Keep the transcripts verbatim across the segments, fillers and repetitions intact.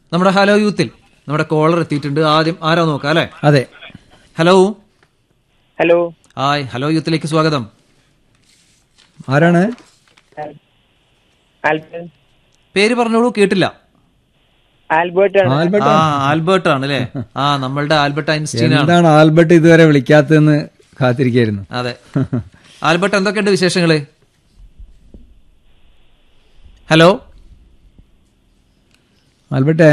നമ്മുടെ ഹലോ യൂത്തിൽ നമ്മുടെ കോളർ എത്തിയിട്ടുണ്ട്. ആദ്യം ആരാ നോക്കാം അല്ലെ? അതെ. ഹലോ ഹലോ ഹായ്, ഹലോ യൂത്തിലേക്ക് സ്വാഗതം. ആരാണ്? പേര് പറഞ്ഞോളൂ, കേട്ടില്ല. ആൽബർട്ട് ആണ്. ആൽബർട്ട്. ആ ആൽബർട്ട് ആണ് അല്ലേ? ആ നമ്മളുടെ ആൽബർട്ട് ഐൻസ്റ്റീൻ ആണ്. എന്താണ് ആൽബർട്ട് ഇതുവരെ വിളിക്കാത്തതെന്ന് കാത്തിരിക്കായിരുന്നു. അതെ. ആൽബർട്ട്, എന്തൊക്കെയുണ്ട് വിശേഷങ്ങള്? ഹലോ ആൽബർട്ടേ.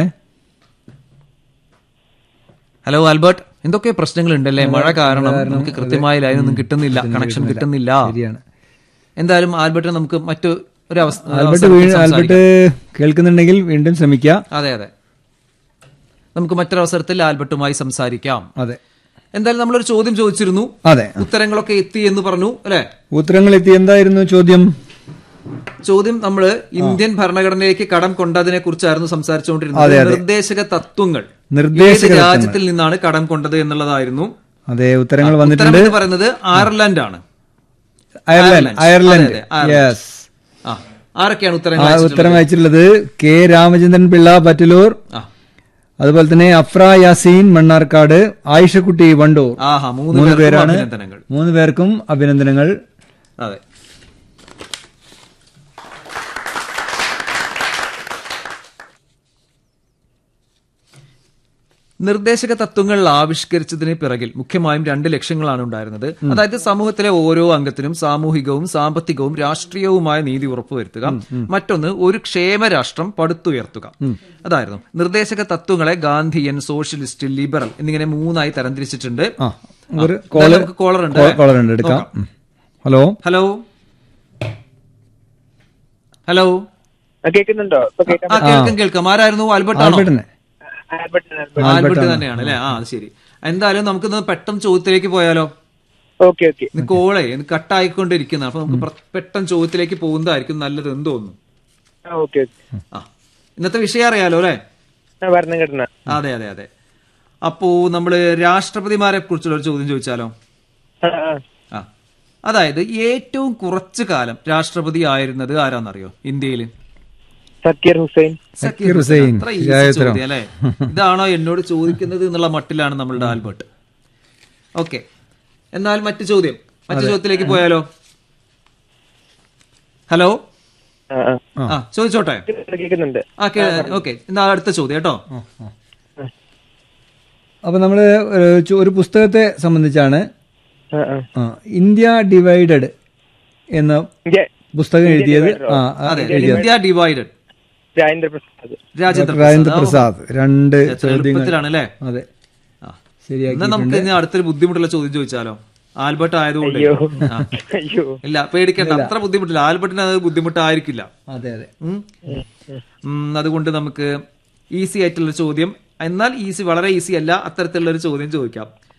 ഹലോ ആൽബർട്ട്, എന്തൊക്കെ പ്രശ്നങ്ങൾ ഉണ്ടല്ലേ? മഴ കാരണം നമുക്ക് കൃത്യമായ ലൈനൊന്നും കിട്ടുന്നില്ല, കണക്ഷൻ കിട്ടുന്നില്ല. ശരിയാണ്. എന്തായാലും ആൽബർട്ടിന് നമുക്ക് മറ്റു ഒരു ആൽബർട്ട് ആൽബർട്ട് കേൾക്കുന്നുണ്ടെങ്കിൽ വീണ്ടും ശ്രമിക്കാം. അതെ അതെ, നമുക്ക് മറ്റൊരവസരത്തിൽ ആൽബർട്ടുമായി സംസാരിക്കാം. അതെ. എന്തായാലും നമ്മളൊരു ചോദ്യം ചോദിച്ചിരുന്നു. അതെ. ഉത്തരങ്ങളൊക്കെ എത്തി എന്ന് പറഞ്ഞു അല്ലെ? ഉത്തരങ്ങൾ എത്തി. എന്തായിരുന്നു ചോദ്യം? ചോദ്യം നമ്മള് ഇന്ത്യൻ ഭരണഘടനയിലേക്ക് കടം കൊണ്ടതിനെ കുറിച്ചായിരുന്നു സംസാരിച്ചുകൊണ്ടിരുന്നത്. നിർദ്ദേശക തത്വങ്ങൾ ഏത് രാജ്യത്തിൽ നിന്നാണ് കടം കൊണ്ടത് എന്നുള്ളതായിരുന്നു. അതെ, ഉത്തരങ്ങൾ വന്നിട്ടുണ്ട്. ഉത്തരം പറയുന്നത് അയർലൻഡ് ആണ്. അയർലൻഡ്. അയർലൻഡ്. യെസ്. ആരൊക്കെയാണ് ഉത്തരം ഉത്തരം അയച്ചിട്ടുള്ളത്? കെ രാമചന്ദ്രൻ പിള്ള പറ്റലൂർ, അതുപോലെ തന്നെ അഫ്ര യാസീൻ മണ്ണാർക്കാട്, ആയിഷക്കുട്ടി വണ്ടൂർ. മൂന്ന് പേരാണ്. മൂന്ന് പേർക്കും അഭിനന്ദനങ്ങൾ. അതെ. നിർദ്ദേശക തത്വങ്ങൾ ആവിഷ്കരിച്ചതിന് പിറകിൽ മുഖ്യമായും രണ്ട് ലക്ഷ്യങ്ങളാണ് ഉണ്ടായിരുന്നത്. അതായത് സമൂഹത്തിലെ ഓരോ അംഗത്തിനും സാമൂഹികവും സാമ്പത്തികവും രാഷ്ട്രീയവുമായ നീതി ഉറപ്പുവരുത്തുക. മറ്റൊന്ന് ഒരു ക്ഷേമരാഷ്ട്രം പടുത്തുയർത്തുക. അതായിരുന്നു നിർദ്ദേശക തത്വങ്ങളെ ഗാന്ധിയൻ, സോഷ്യലിസ്റ്റ്, ലിബറൽ എന്നിങ്ങനെ മൂന്നായി തരംതിരിച്ചിട്ടുണ്ട്. കോളർ ഉണ്ട്. ഹലോ ഹലോ ഹലോ കേൾക്കുന്നുണ്ടോ? കേൾക്കാം കേൾക്കാം. ആരായിരുന്നു? ആൽബർട്ടാണോ? ആൽബർട്ട് തന്നെയാണ് അല്ലെ? ആ ശരി. എന്തായാലും നമുക്ക് പെട്ടെന്ന് ചോദ്യത്തിലേക്ക് പോയാലോ? Okay okay. കോളേ കട്ടായിക്കൊണ്ടിരിക്കുന്ന, അപ്പൊ നമുക്ക് പെട്ടെന്ന് ചോദ്യത്തിലേക്ക് പോകുന്നതായിരിക്കും നല്ലത് എന്ന് തോന്നുന്നു. ആ ഇന്നത്തെ വിഷയം അറിയാലോ അല്ലെ? ഭരണഘടന. അതെ അതെ അതെ. അപ്പോ നമ്മള് രാഷ്ട്രപതിമാരെ കുറിച്ചുള്ള ഒരു ചോദ്യം ചോദിച്ചാലോ? ആ അതായത് ഏറ്റവും കുറച്ചു കാലം രാഷ്ട്രപതി ആയിരുന്നത് ആരാന്നറിയോ ഇന്ത്യയില്? സക്കീർ ഹുസൈൻ. സക്കീർ ഹുസൈൻ. അല്ലേ? ഇതാണോ എന്നോട് ചോദിക്കുന്നത് എന്നുള്ള മട്ടിലാണ് നമ്മളുടെ ആൽബർട്ട്. ഓക്കെ, എന്നാൽ മറ്റു ചോദ്യം മറ്റു ചോദ്യത്തിലേക്ക് പോയാലോ? ഹലോ ആ ചോദിച്ചോട്ടെ. ആ ഓക്കെ, എന്നാൽ അടുത്ത ചോദ്യം കേട്ടോ. അപ്പൊ നമ്മള് ഒരു പുസ്തകത്തെ സംബന്ധിച്ചാണ്. ഇന്ത്യ ഡിവൈഡഡ് എന്ന പുസ്തകം എഴുതിയത് ഇന്ത്യ ഡിവൈഡഡ് രാജേന്ദ്ര പ്രസാദ്. രണ്ട് ചോദ്യങ്ങളാണല്ലേ? അതെ, ശരിയാക്കി. നമുക്ക് ഇനി അടുത്തൊരു ബുദ്ധിമുട്ടുള്ള ചോദ്യം ചോദിച്ചാലോ? ആൽബർട്ട് ആയതുകൊണ്ട് ഇല്ല, പേടിക്കണ്ട, അത്ര ബുദ്ധിമുട്ടില്ല. ആൽബർട്ടിന് അത് ബുദ്ധിമുട്ടായിരിക്കില്ല. അതെ അതെ. അതുകൊണ്ട് നമുക്ക് ഈസി ആയിട്ടുള്ള ചോദ്യം, എന്നാൽ ഈസി വളരെ ഈസി അല്ല, അത്തരത്തിലുള്ള ഒരു ചോദ്യം ചോദിക്കാം.